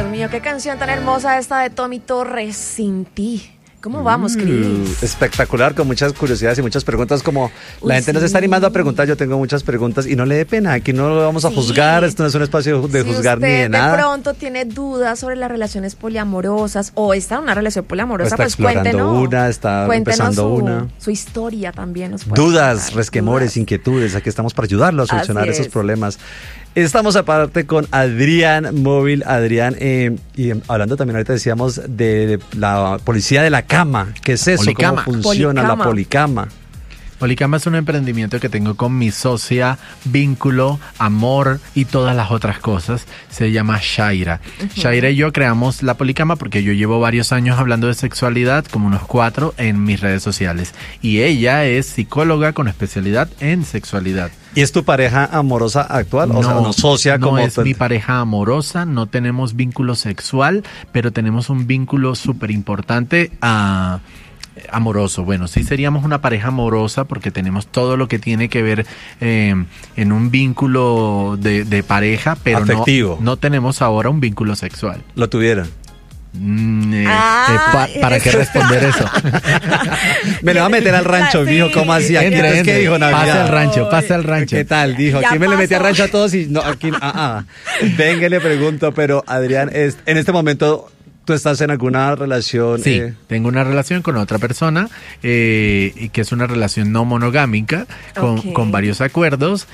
mío, qué canción tan hermosa esta de Tommy Torres, Sin Ti. ¿Cómo vamos, Cris? Espectacular, con muchas curiosidades y muchas preguntas. Como la gente nos está animando a preguntar, yo tengo muchas preguntas y no le dé pena. Aquí no lo vamos a juzgar, esto no es un espacio de juzgar ni de nada. Si usted de pronto tiene dudas sobre las relaciones poliamorosas o está en una relación poliamorosa, está explorando está empezando una. Su historia también. Dudas, resquemores, inquietudes. Aquí estamos para ayudarlo a solucionar esos problemas. Estamos aparte con Adrián Móvil. Adrián, y hablando también, ahorita decíamos de la policía de la cama. ¿Qué es eso? Policama. ¿Cómo funciona la policama? Policama es un emprendimiento que tengo con mi socia, vínculo, amor y todas las otras cosas. Se llama Shaira. Shaira y yo creamos la Policama porque yo llevo varios años hablando de sexualidad, como unos 4, en mis redes sociales. Y ella es psicóloga con especialidad en sexualidad. ¿Y es tu pareja amorosa actual? No, o sea, no socia como... No es mi pareja amorosa, no tenemos vínculo sexual, pero tenemos un vínculo súper importante amoroso. Bueno, sí seríamos una pareja amorosa porque tenemos todo lo que tiene que ver en un vínculo de pareja, pero afectivo. No tenemos ahora un vínculo sexual. ¿Lo tuvieran? ¿Para qué responder eso? Me le va a meter al rancho, mijo, ¿cómo así? Entre. ¿Qué dijo Navidad? Pasa al rancho. ¿Qué tal? Dijo, aquí me le metí al rancho a todos y no, aquí, Venga, le pregunto, pero Adrián, en este momento... ¿Tú estás en alguna relación? Sí, tengo una relación con otra persona, que es una relación no monogámica, con varios acuerdos,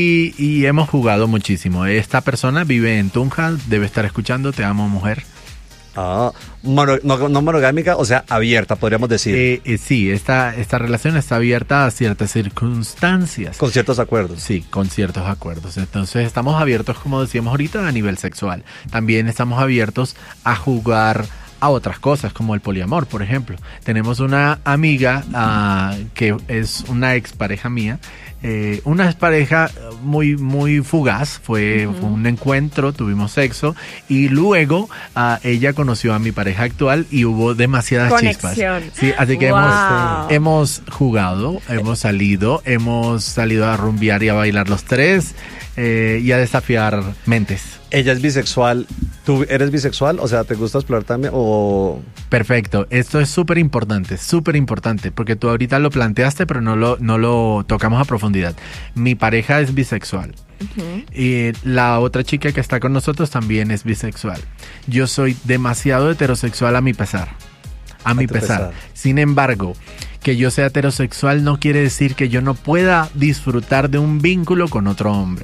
y hemos jugado muchísimo. Esta persona vive en Tunja, debe estar escuchando, te amo, mujer. No monogámica, o sea, abierta, podríamos decir. Sí, esta relación está abierta a ciertas circunstancias. Con ciertos acuerdos. Sí, con ciertos acuerdos. Entonces estamos abiertos, como decíamos ahorita, a nivel sexual. También estamos abiertos a jugar a otras cosas, como el poliamor, por ejemplo. Tenemos una amiga que es una expareja mía, una expareja muy, muy fugaz, fue un encuentro, tuvimos sexo, y luego ella conoció a mi pareja actual y hubo demasiadas conexión. Chispas. Sí, así que hemos jugado, hemos salido a rumbear y a bailar los tres, y a desafiar mentes. Ella es bisexual. ¿Tú eres bisexual? O sea, ¿te gusta explorar también? O... Perfecto. Esto es súper importante, porque tú ahorita lo planteaste, pero no lo tocamos a profundidad. Mi pareja es bisexual. Y la otra chica que está con nosotros también es bisexual. Yo soy demasiado heterosexual a mi pesar. A mi pesar. Sin embargo, que yo sea heterosexual no quiere decir que yo no pueda disfrutar de un vínculo con otro hombre.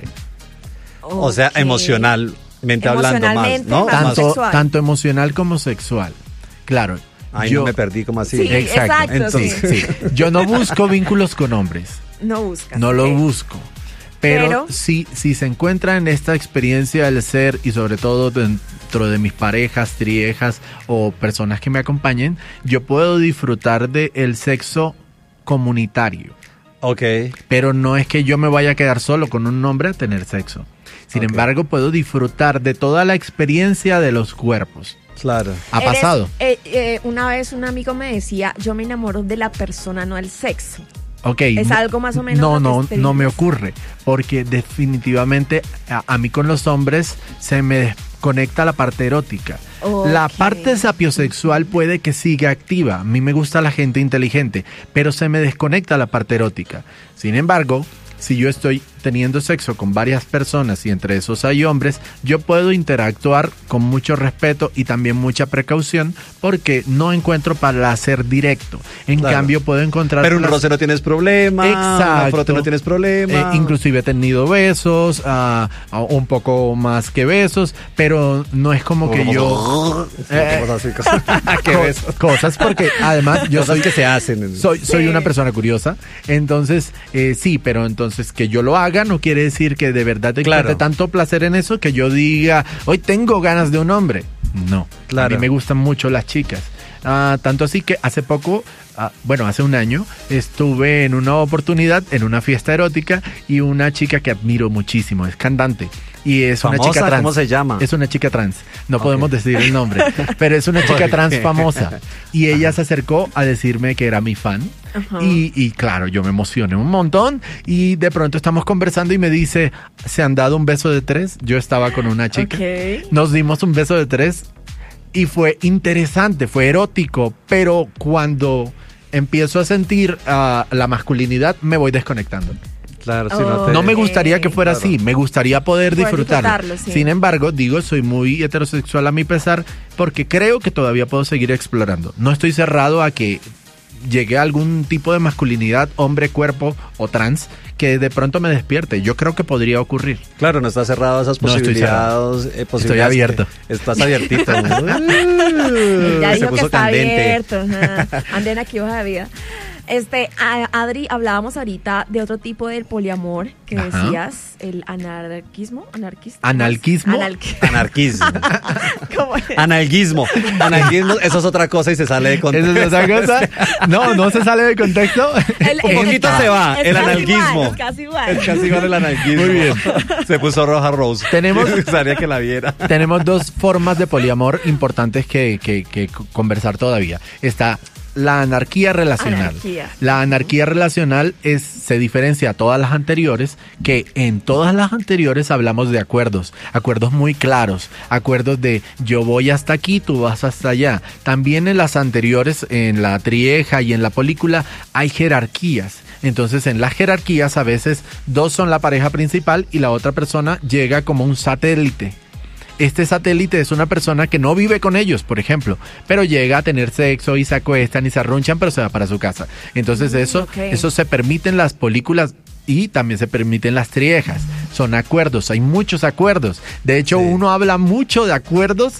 O sea, emocionalmente hablando más, ¿no? Tanto emocional como sexual. Claro. No me perdí, ¿cómo así? Sí, exacto. Entonces, sí. Yo no busco vínculos con hombres. No buscas. No lo busco. Pero si se encuentra en esta experiencia del ser, y sobre todo dentro de mis parejas, triejas o personas que me acompañen, yo puedo disfrutar del sexo comunitario. Ok. Pero no es que yo me vaya a quedar solo con un hombre a tener sexo. Sin embargo, puedo disfrutar de toda la experiencia de los cuerpos. Claro. ¿Ha pasado? Una vez un amigo me decía, yo me enamoro de la persona, no del sexo. Okay. Es algo más o menos. No me ocurre, porque definitivamente a mí con los hombres se me desconecta la parte erótica. Okay. La parte sapiosexual puede que siga activa. A mí me gusta la gente inteligente, pero se me desconecta la parte erótica. Sin embargo, si yo estoy teniendo sexo con varias personas y entre esos hay hombres, yo puedo interactuar con mucho respeto y también mucha precaución, porque no encuentro placer directo. En cambio puedo encontrar... Pero un roce no tienes problema. Exacto. Un frote no tienes problema. Inclusive he tenido besos, un poco más que besos, pero no es como que yo... ¿Qué besos? Cosas, porque además yo cosas que se hacen. Soy una persona curiosa, entonces sí, pero entonces que yo lo haga no quiere decir que de verdad te encuentre tanto placer en eso que yo diga, hoy tengo ganas de un hombre. No, a mí me gustan mucho las chicas. Tanto así que hace poco, hace un año, estuve en una oportunidad en una fiesta erótica y una chica que admiro muchísimo, es cantante. y es ¿Famosa? una chica trans. ¿Cómo se llama? Es una chica trans. No podemos decir el nombre, pero es una chica trans famosa. Y ella se acercó a decirme que era mi fan. Y claro, yo me emocioné un montón y de pronto estamos conversando y me dice, ¿se han dado un beso de 3? Yo estaba con una chica. Nos dimos un beso de 3 y fue interesante, fue erótico, pero cuando empiezo a sentir la masculinidad me voy desconectando. Claro, no me gustaría que fuera así, me gustaría poder disfrutarlo. Sí. Sin embargo, digo, soy muy heterosexual a mi pesar porque creo que todavía puedo seguir explorando. No estoy cerrado a que llegue a algún tipo de masculinidad, hombre, cuerpo o trans, que de pronto me despierte. Yo creo que podría ocurrir. Claro, no está cerrado a esas posibilidades. Estoy abierto. Estás abiertito. Ya dijo que está candente. abierto. Anden aquí hoja de vida. Adri, hablábamos ahorita de otro tipo del poliamor que decías, el anarquismo. Analquismo. ¿Cómo es? Analguismo, eso es otra cosa y se sale de contexto. ¿Eso es otra cosa? No se sale de contexto. Un poquito se va, el analguismo. Es casi igual. Es casi igual el analguismo. Muy bien. Se puso roja Rose. Tenemos Me gustaría que la viera. Tenemos dos formas de poliamor importantes que conversar todavía. Está la anarquía relacional. La anarquía relacional se diferencia a todas las anteriores, que en todas las anteriores hablamos de acuerdos muy claros, acuerdos de yo voy hasta aquí, tú vas hasta allá. También en las anteriores, en la trieja y en la película, hay jerarquías. Entonces en las jerarquías a veces dos son la pareja principal y la otra persona llega como un satélite. Este satélite es una persona que no vive con ellos, por ejemplo, pero llega a tener sexo y se acuestan y se arrunchan, pero se va para su casa. Entonces eso se permite en las películas y también se permiten las triejas. Son acuerdos, hay muchos acuerdos. De hecho, uno habla mucho de acuerdos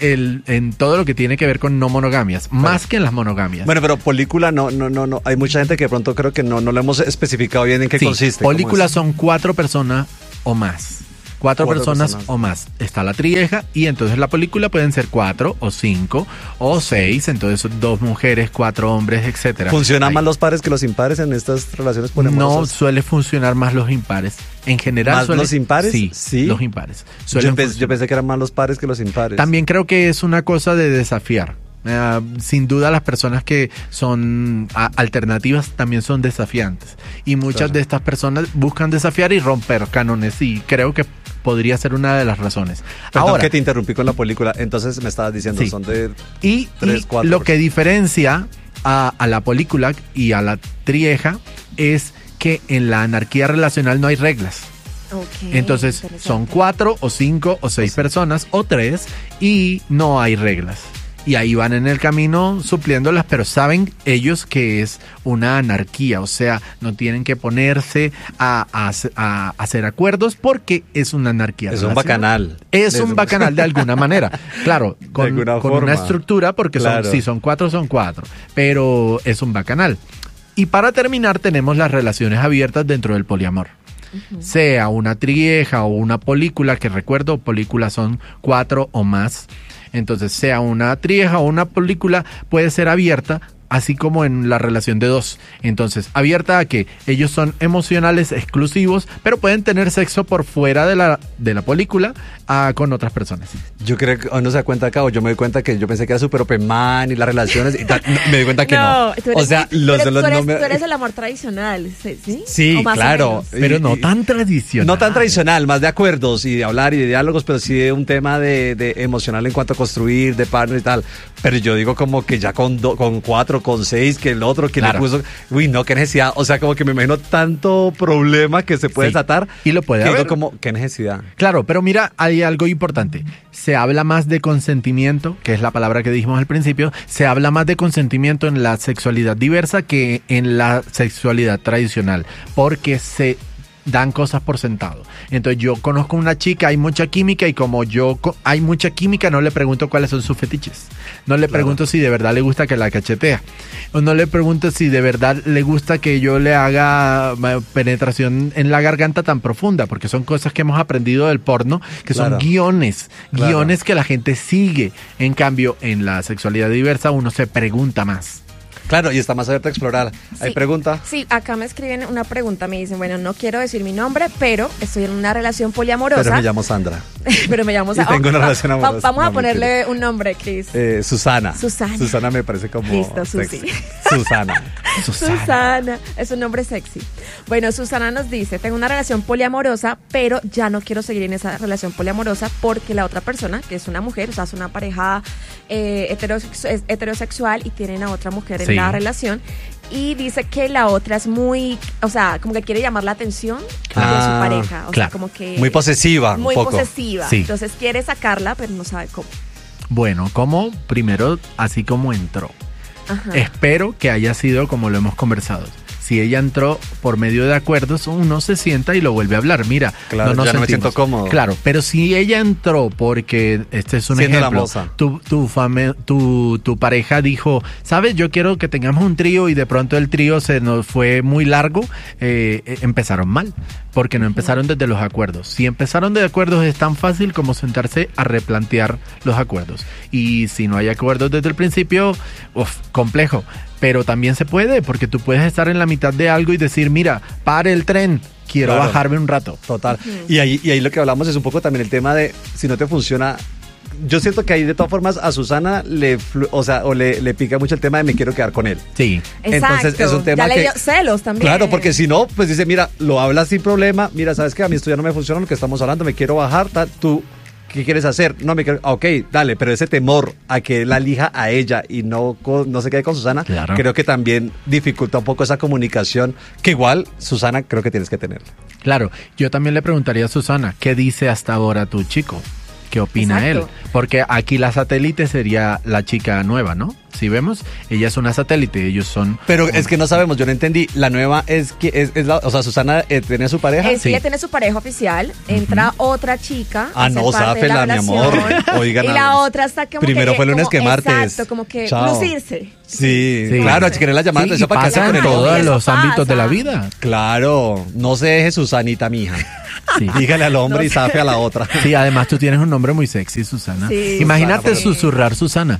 en todo lo que tiene que ver con no monogamias, más que en las monogamias. Bueno, pero película no. Hay mucha gente que de pronto creo que no lo hemos especificado bien en qué consiste. Películas son 4 personas o más. 4 personas o más. Está la trieja y entonces la película pueden ser 4 o 5 o 6, entonces 2 mujeres, 4 hombres, etcétera. ¿Funcionan más los pares que los impares en estas relaciones poliamorosas? No, suele funcionar más los impares. En general ¿Más los impares? Sí, los impares. Yo pensé que eran más los pares que los impares. También creo que es una cosa de desafiar. Sin duda las personas que son alternativas también son desafiantes y muchas de estas personas buscan desafiar y romper cánones y creo que podría ser una de las razones. Perdón, ahora que te interrumpí con la película, entonces me estabas diciendo son de 3, 4 lo que diferencia a la película y a la trieja es que en la anarquía relacional no hay reglas. Entonces son 4 o 5 o 6 personas o 3 y no hay reglas. Y ahí van en el camino supliéndolas, pero saben ellos que es una anarquía, o sea, no tienen que ponerse a hacer acuerdos porque es una anarquía. Es un bacanal. Es un bacanal de alguna manera. Claro, con una estructura, porque si son 4, son 4, pero es un bacanal. Y para terminar tenemos las relaciones abiertas dentro del poliamor. Sea una trieja o una película, que recuerdo, películas son 4 o más. Entonces, sea una trieja o una película, puede ser abierta, así como en la relación de 2. Entonces, abierta a que ellos son emocionales exclusivos, pero pueden tener sexo por fuera de la película con otras personas. Yo creo que uno se da cuenta acá, o yo me doy cuenta que yo pensé que era super open man y las relaciones, y me doy cuenta que no. Tú eres el amor tradicional, ¿sí? Sí, claro. Pero no tan tradicional. No tan tradicional, más de acuerdos y de hablar y de diálogos, pero sí de un tema de emocional en cuanto a construir, de partner y tal. Pero yo digo como que ya con 4, con 6, que el otro que le puso, uy, no, qué necesidad. O sea, como que me imagino tanto problema que se puede desatar. Y lo puede haber. Como, qué necesidad. Claro, pero mira, hay algo importante. Se habla más de consentimiento, que es la palabra que dijimos al principio, se habla más de consentimiento en la sexualidad diversa que en la sexualidad tradicional, porque se dan cosas por sentado. Entonces yo conozco una chica, hay mucha química y como hay mucha química, no le pregunto cuáles son sus fetiches. No le pregunto si de verdad le gusta que la cachetea. O no le pregunto si de verdad le gusta que yo le haga penetración en la garganta tan profunda, porque son cosas que hemos aprendido del porno, que son guiones que la gente sigue. En cambio, en la sexualidad diversa uno se pregunta más. Claro, y está más abierta a explorar. ¿Hay pregunta? Sí, acá me escriben una pregunta, me dicen, bueno, no quiero decir mi nombre, pero estoy en una relación poliamorosa. Pero me llamo Sandra. Pero me llamo Sandra. Y tengo una relación amorosa. Vamos a ponerle un nombre, Cris. Susana. Susana. Susana me parece como Listo, sexy. Susi. Susana. Es un nombre sexy. Bueno, Susana nos dice, tengo una relación poliamorosa, pero ya no quiero seguir en esa relación poliamorosa porque la otra persona, que es una mujer, o sea, es una pareja heterosexual y tienen a otra mujer en la relación, y dice que la otra es muy, o sea, como que quiere llamar la atención de su pareja, o sea, como que muy posesiva, muy un poco. posesiva. Sí. Entonces quiere sacarla, pero no sabe cómo. Bueno, ¿cómo? Primero, así como entró. Ajá. Espero que haya sido como lo hemos conversado. Si ella entró por medio de acuerdos, uno se sienta y lo vuelve a hablar. Mira, claro, no ya no me siento cómodo. Claro, pero si ella entró porque, este es un Siendo ejemplo, tu pareja dijo, ¿sabes? Yo quiero que tengamos un trío y de pronto el trío se nos fue muy largo, empezaron mal, porque no empezaron desde los acuerdos. Si empezaron de acuerdos es tan fácil como sentarse a replantear los acuerdos. Y si no hay acuerdos desde el principio, complejo. Pero también se puede, porque tú puedes estar en la mitad de algo y decir, mira, pare el tren, quiero bajarme un rato. Total. Y ahí lo que hablamos es un poco también el tema de, si no te funciona, yo siento que ahí de todas formas a Susana le pica mucho el tema de me quiero quedar con él. Sí. Exacto. Entonces es un tema ya le dio celos también. Claro, porque si no, pues dice, mira, lo hablas sin problema, mira, ¿sabes qué? A mí esto ya no me funciona lo que estamos hablando, me quiero bajar, tú... ¿Qué quieres hacer? No, ok, dale, pero ese temor a que la elija a ella y no se quede con Susana, claro, creo que también dificulta un poco esa comunicación que igual, Susana, creo que tienes que tener. Claro, yo también le preguntaría a Susana, ¿qué dice hasta ahora tu chico? ¿Qué opina él? Porque aquí la satélite sería la chica nueva, ¿no? Si vemos, ella es una satélite, ellos son... Pero es que no sabemos, yo no entendí. La nueva es que o sea, Susana tiene su pareja. Sí, ella tiene su pareja oficial, entra otra chica. No, záfela, mi amor. Oigan, y la otra está como primero fue lunes que martes. Exacto, como que lucirse. Sí, claro, si querés la llamada. Sí, y pasa en todos los ámbitos de la vida. Claro, no se deje Susanita, mija. Sí. Dígale al hombre y zafe a la otra. Sí, además tú tienes un nombre muy sexy, Susana. Sí, Susana, imagínate susurrar Susana.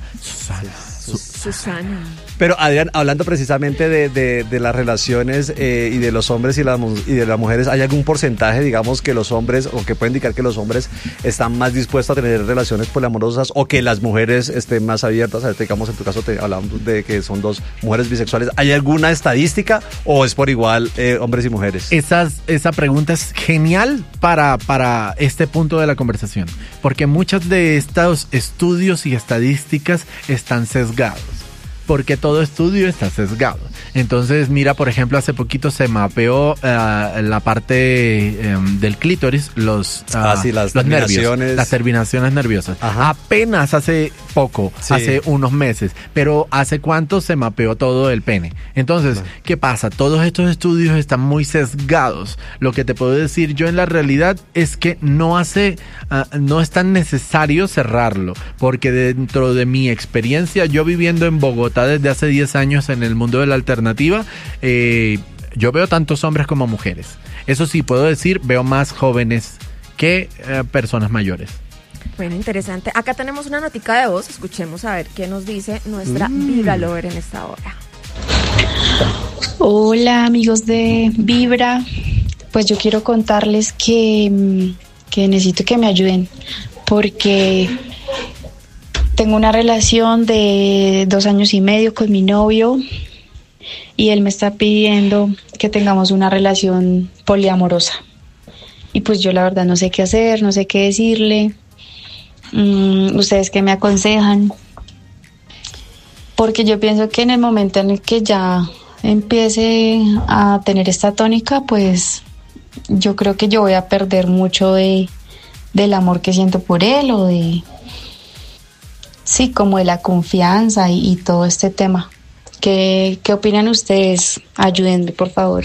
Susana. Pero Adrián, hablando precisamente de las relaciones y de los hombres y de las mujeres, ¿hay algún porcentaje, digamos, que los hombres, o que puede indicar que los hombres están más dispuestos a tener relaciones poliamorosas o que las mujeres estén más abiertas? A ver, digamos, en tu caso hablamos de que son dos mujeres bisexuales. ¿Hay alguna estadística o es por igual hombres y mujeres? Esa pregunta es genial para este punto de la conversación, porque muchos de estos estudios y estadísticas están sesgados. Porque todo estudio está sesgado. Entonces, mira, por ejemplo, hace poquito se mapeó la parte del clítoris, los nervios, las terminaciones nerviosas. Ajá. Apenas hace poco, hace unos meses, pero ¿hace cuánto se mapeó todo el pene? Entonces, ¿qué pasa? Todos estos estudios están muy sesgados. Lo que te puedo decir yo en la realidad es que no es tan necesario cerrarlo, porque dentro de mi experiencia, yo viviendo en Bogotá desde hace 10 años en el mundo de la alternativa, yo veo tantos hombres como mujeres. Eso sí, puedo decir, veo más jóvenes que personas mayores. Bueno, interesante. Acá tenemos una notica de voz, escuchemos a ver qué nos dice nuestra Vibra Lover en esta hora. Hola amigos de Vibra, pues yo quiero contarles que necesito que me ayuden, porque... Tengo una relación de 2 años y medio con mi novio y él me está pidiendo que tengamos una relación poliamorosa. Y pues yo la verdad no sé qué hacer, no sé qué decirle. ¿Ustedes qué me aconsejan? Porque yo pienso que en el momento en el que ya empiece a tener esta tónica, pues yo creo que yo voy a perder mucho del amor que siento por él o de... Sí, como de la confianza y todo este tema. ¿Qué opinan ustedes? Ayúdenme, por favor.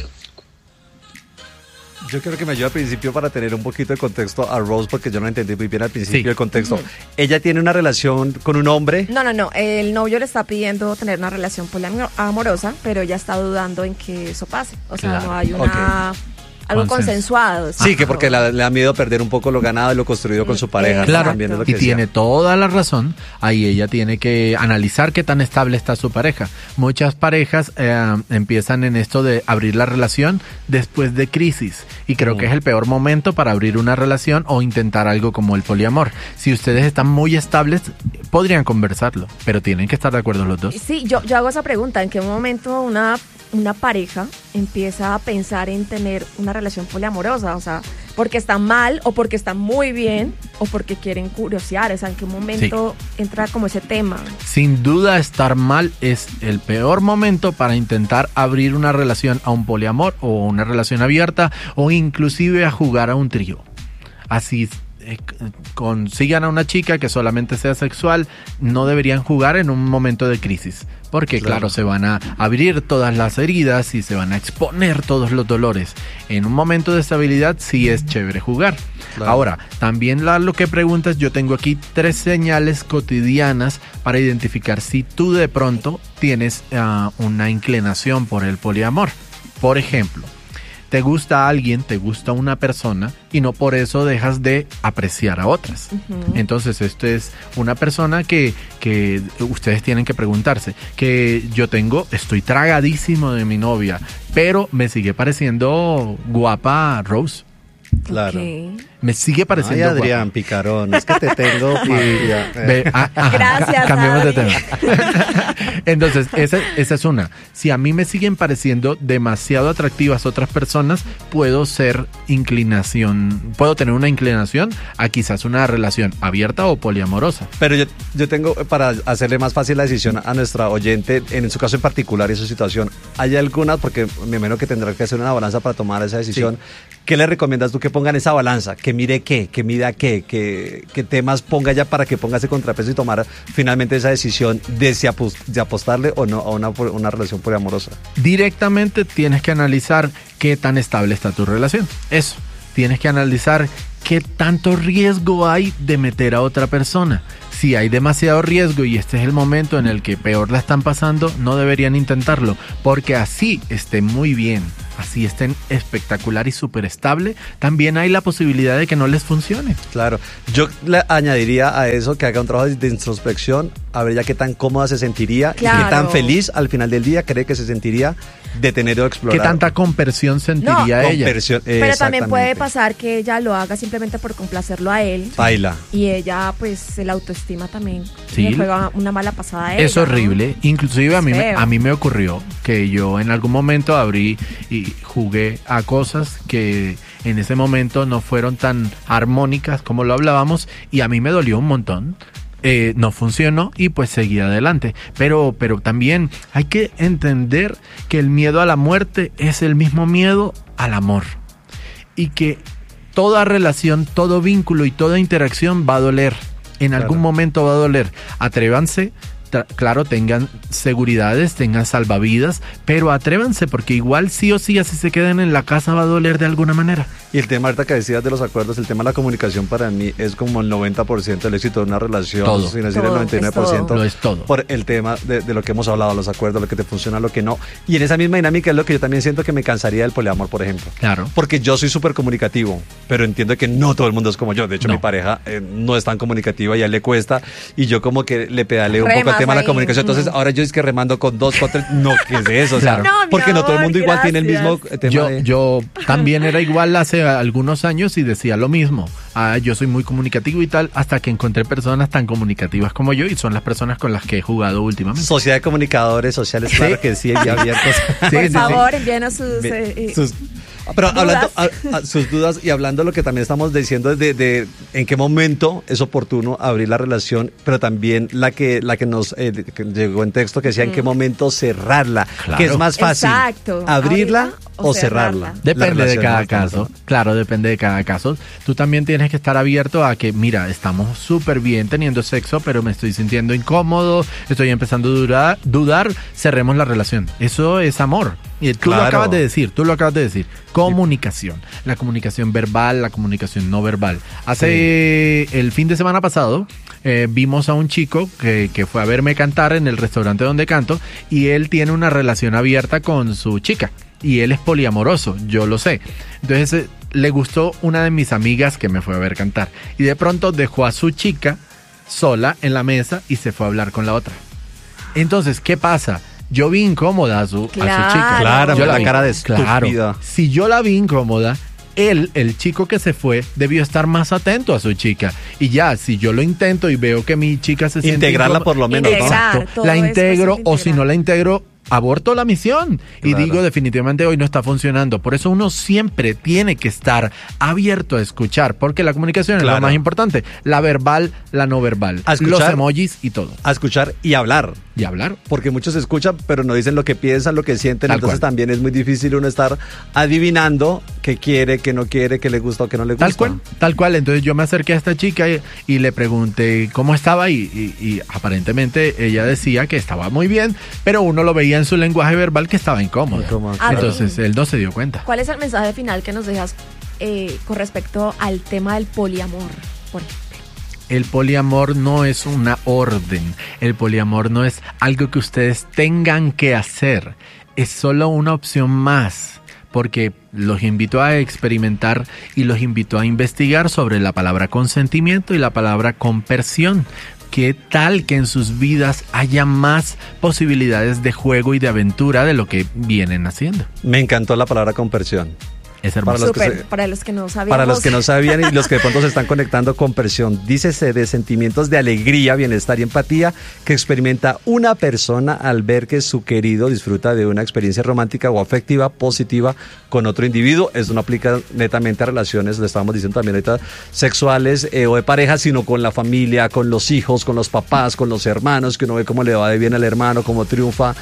Yo creo que me ayuda al principio para tener un poquito de contexto a Rose, porque yo no entendí muy bien al principio el contexto. ¿Ella tiene una relación con un hombre? No. El novio le está pidiendo tener una relación poliamorosa, pero ella está dudando en que eso pase. O sea, no hay una Algo consensuado. Sí, que porque le da miedo perder un poco lo ganado y lo construido con su pareja. Claro, también es lo que y decía. tiene toda la razón. Ahí ella tiene que analizar qué tan estable está su pareja. Muchas parejas empiezan en esto de abrir la relación después de crisis. Y creo que es el peor momento para abrir una relación o intentar algo como el poliamor. Si ustedes están muy estables, podrían conversarlo, pero tienen que estar de acuerdo los dos. Sí, yo hago esa pregunta. ¿En qué momento una pareja empieza a pensar en tener una relación poliamorosa? O sea, porque está mal o porque está muy bien o porque quieren curiosear. O sea, ¿en qué momento entra como ese tema? Sin duda, estar mal es el peor momento para intentar abrir una relación a un poliamor o una relación abierta o inclusive a jugar a un trío. Así consigan a una chica que solamente sea sexual, no deberían jugar en un momento de crisis, porque claro, se van a abrir todas las heridas y se van a exponer todos los dolores. En un momento de estabilidad sí es chévere jugar. Claro. Ahora, también lo que preguntas, yo tengo aquí 3 señales cotidianas para identificar si tú de pronto tienes una inclinación por el poliamor. Por ejemplo, te gusta alguien, te gusta una persona y no por eso dejas de apreciar a otras. Uh-huh. Entonces, esto es una persona que ustedes tienen que preguntarse, que estoy tragadísimo de mi novia, pero me sigue pareciendo guapa Rose. Claro. Okay. Me sigue pareciendo guapa. Adrián, picarón, es que te tengo. Gracias, cambiemos de tema. Entonces, esa es una. Si a mí me siguen pareciendo demasiado atractivas otras personas, puedo tener una inclinación a quizás una relación abierta o poliamorosa. Pero yo tengo, para hacerle más fácil la decisión a nuestra oyente, en su caso en particular y su situación, ¿hay algunas, porque me imagino que tendrá que hacer una balanza para tomar esa decisión? Sí. ¿Qué le recomiendas tú que ponga en esa balanza? Que mire qué, que mida qué temas ponga ya para que ponga ese contrapeso y tomar finalmente esa decisión de apostarle o no a una relación poliamorosa. Directamente tienes que analizar qué tan estable está tu relación. Eso, tienes que analizar qué tanto riesgo hay de meter a otra persona. Si hay demasiado riesgo y este es el momento en el que peor la están pasando, no deberían intentarlo, porque así estén muy bien, así estén espectacular y súper estable, también hay la posibilidad de que no les funcione. Claro, yo le añadiría a eso que haga un trabajo de introspección, a ver ya qué tan cómoda se sentiría, claro, y qué tan feliz al final del día cree que se sentiría de tener o explorar. ¿Qué tanta compersión sentiría ella? Pero también puede pasar que ella lo haga simplemente por complacerlo a él. Baila. Y ella, pues, el autoestima también le juega una mala pasada a ella. Es horrible. ¿No? Inclusive a mí me ocurrió que yo en algún momento abrí y jugué a cosas que en ese momento no fueron tan armónicas como lo hablábamos y a mí me dolió un montón. No funcionó y pues seguí adelante. Pero también hay que entender que el miedo a la muerte es el mismo miedo al amor. Y que toda relación, todo vínculo y toda interacción va a doler. En algún momento va a doler. Atrévanse. Claro, tengan seguridades, tengan salvavidas, pero atrévanse porque igual sí o sí, así se queden en la casa va a doler de alguna manera. Y el tema ahorita que decías de los acuerdos, el tema de la comunicación para mí es como el 90% del éxito de una relación, todo. sin decir el 99%. Lo es todo. Por el tema de lo que hemos hablado, los acuerdos, lo que te funciona, lo que no. Y en esa misma dinámica es lo que yo también siento que me cansaría del poliamor, por ejemplo. Claro. Porque yo soy súper comunicativo, pero entiendo que no todo el mundo es como yo. De hecho, mi pareja no es tan comunicativa y a él le cuesta. Y yo como que le pedaleo un poco el tema de la comunicación. Entonces, ahora yo es que remando con 2, 4, no, ¿qué es eso? O sea, claro. Porque no todo el mundo igual tiene el mismo tema. Yo también era igual hace algunos años y decía lo mismo. Yo soy muy comunicativo y tal, hasta que encontré personas tan comunicativas como yo y son las personas con las que he jugado últimamente. Sociedad de comunicadores sociales, claro que sí, y abiertos. Por favor, envíenos sus pero hablando sus dudas y hablando lo que también estamos diciendo de en qué momento es oportuno abrir la relación, pero también la que nos que llegó en texto que decía en qué momento cerrarla, claro, que es más fácil. Exacto. Abrirla o cerrarla. Depende de cada caso. Claro, depende de cada caso. Tú también tienes que estar abierto a que, mira, estamos súper bien teniendo sexo, pero me estoy sintiendo incómodo, estoy empezando a dudar, cerremos la relación. Eso es amor. Y tú lo acabas de decir. Comunicación. La comunicación verbal, la comunicación no verbal. El fin de semana pasado vimos a un chico que fue a verme cantar en el restaurante donde canto y él tiene una relación abierta con su chica. y él es poliamoroso, yo lo sé. Entonces le gustó una de mis amigas que me fue a ver cantar y de pronto dejó a su chica sola en la mesa y se fue a hablar con la otra. Entonces, ¿qué pasa? Yo vi incómoda a su chica. Claro, yo la cara de estúpida. Claro, si yo la vi incómoda, él, el chico que se fue, debió estar más atento a su chica. Y ya, si yo lo intento y veo que mi chica se siente integrarla por lo menos, ¿no? Exacto, la integro, o si no la integro, aborto la misión. Y digo, definitivamente hoy no está funcionando. Por eso uno siempre tiene que estar abierto a escuchar, porque la comunicación es lo más importante. La verbal, la no verbal, los emojis y todo. A escuchar y hablar. Y hablar. Porque muchos escuchan, pero no dicen lo que piensan, lo que sienten. Entonces también es muy difícil uno estar adivinando qué quiere, qué no quiere, qué le gusta o qué no le gusta. Tal cual. Entonces yo me acerqué a esta chica y le pregunté cómo estaba y aparentemente ella decía que estaba muy bien, pero uno lo veía en su lenguaje verbal que estaba incómodo. Entonces él no se dio cuenta. ¿Cuál es el mensaje final que nos dejas con respecto al tema del poliamor, por ejemplo? El poliamor no es una orden, el poliamor no es algo que ustedes tengan que hacer, es solo una opción más, porque los invito a experimentar y los invito a investigar sobre la palabra consentimiento y la palabra compersión. ¿Qué tal que en sus vidas haya más posibilidades de juego y de aventura de lo que vienen haciendo? Me encantó la palabra compersión. Es hermoso. Para los que no sabían. Para los que no sabían y los que de pronto se están conectando con presión. Dícese de sentimientos de alegría, bienestar y empatía que experimenta una persona al ver que su querido disfruta de una experiencia romántica o afectiva positiva con otro individuo. Esto no aplica netamente a relaciones, le estábamos diciendo también ahorita, sexuales o de pareja, sino con la familia, con los hijos, con los papás, con los hermanos, que uno ve cómo le va de bien al hermano, cómo triunfa.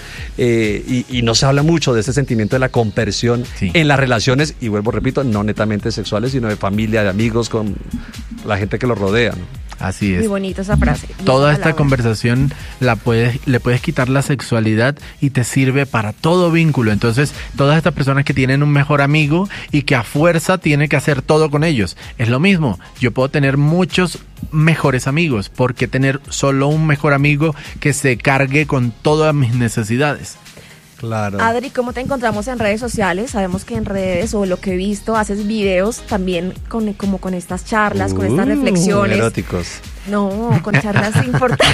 Y no se habla mucho de ese sentimiento de la compersión en las relaciones. Y vuelvo, repito, no netamente sexuales, sino de familia, de amigos, con la gente que los rodea, ¿no? Así es. Muy bonita esa frase. Toda esta conversación le puedes quitar la sexualidad y te sirve para todo vínculo. Entonces, todas estas personas que tienen un mejor amigo y que a fuerza tiene que hacer todo con ellos, es lo mismo. Yo puedo tener muchos mejores amigos, porque tener solo un mejor amigo que se cargue con todas mis necesidades. Claro. Adri, ¿cómo te encontramos en redes sociales? Sabemos que en redes, o lo que he visto, haces videos también como con estas charlas, con estas reflexiones. Eróticos. No, con charlas importantes.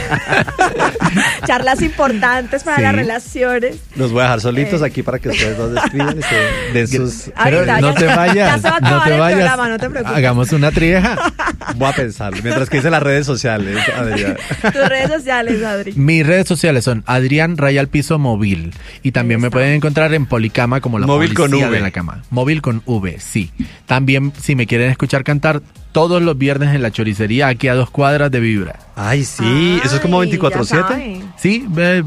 Charlas importantes para las relaciones. Los voy a dejar solitos aquí para que ustedes dos despidan y se den sus... Pero no te vayas, no te vayas. Programa, no te preocupes. Hagamos una trieja. Voy a pensar, mientras que hice las redes sociales, Adrián. Tus redes sociales, Adri. Mis redes sociales son Adrián _ Móvil. Y también me pueden encontrar en Policama como la Móvil policía con V. de la cama. Móvil con V, sí. También, si me quieren escuchar cantar, todos los viernes en La Choricería, aquí a 2 cuadras de Vibra. Ay, sí, ¿eso es como 24/7? Sí,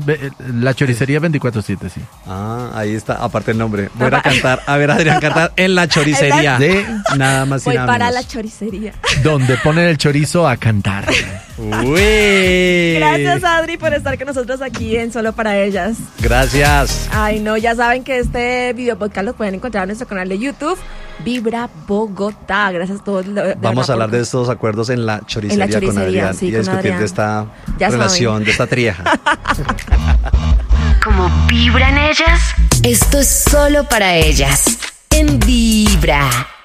La Choricería 24/7, sí. Ah, ahí está, aparte el nombre. Voy a cantar, a ver, Adrián, cantar en La Choricería. De nada más y nada menos. Voy para La Choricería. Donde ponen el chorizo a cantar. Uy. Gracias, Adri, por estar con nosotros aquí en Solo para Ellas. Gracias. Ay, no, ya saben que este video podcast lo pueden encontrar en nuestro canal de YouTube, Vibra Bogotá. Gracias a todos. Vamos a hablar de estos acuerdos en La Choricería con Adrián, sí, y discutir de esta relación, de esta trieja. ¿Cómo vibran ellas? Esto es Solo para Ellas, en Vibra.